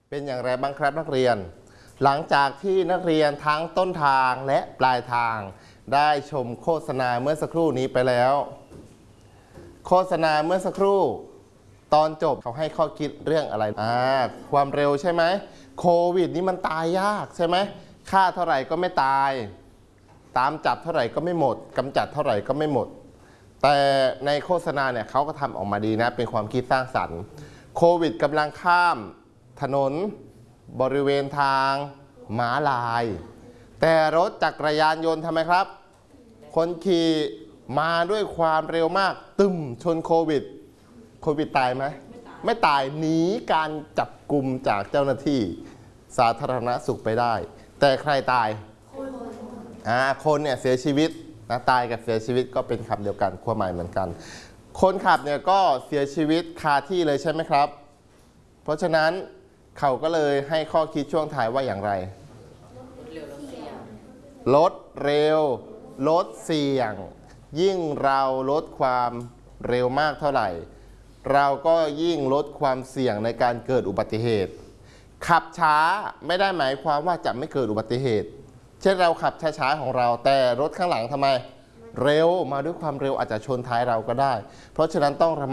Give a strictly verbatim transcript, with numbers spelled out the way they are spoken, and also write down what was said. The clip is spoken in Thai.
เป็นอย่างไรบ้างครับนักเรียนหลังจากที่นักเรียนทั้งต้นทางและปลายทางได้ชมโฆษณาเมื่อสักครู่นี้ไปแล้วโฆษณาเมื่อสักครู่ตอนจบเขาให้ข้อคิดเรื่องอะไรอ่าความเร็วใช่ไหมโควิดนี่มันตายยากใช่ไหมฆ่าเท่าไหร่ก็ไม่ตายตามจับเท่าไหร่ก็ไม่หมดกำจัดเท่าไหร่ก็ไม่หมดแต่ในโฆษณาเนี่ยเขาก็ทำออกมาดีนะเป็นความคิดสร้างสรรค์โควิดกำลังข้ามถนนบริเวณทางม้าลายแต่รถจักรยานยนต์ทำไมครับคนขี่มาด้วยความเร็วมากตึมชนโควิดโควิดตายไหมไม่ตายหนีการจับกุมจากเจ้าหน้าที่สาธารณสุขไปได้แต่ใครตายอ่าคนเนี่ยเสียชีวิตนะตายกับเสียชีวิตก็เป็นคำเดียวกันความหมายเหมือนกันคนขับเนี่ยก็เสียชีวิตคาที่เลยใช่ไหมครับเพราะฉะนั้นเขาก็เลยให้ข้อคิดช่วงท้ายว่าอย่างไรลดเร็วลดเสี่ยงยิ่งเราลดความเร็วมากเท่าไหร่เราก็ยิ่งลดความเสี่ยงในการเกิดอุบัติเหตุขับช้าไม่ได้หมายความว่าจะไม่เกิดอุบัติเหตุเช่นเราขับช้าๆของเราแต่รถข้างหลังทำไมเร็วมาด้วยความเร็วอาจจะชนท้ายเราก็ได้เพราะฉะนั้นต้องระมัด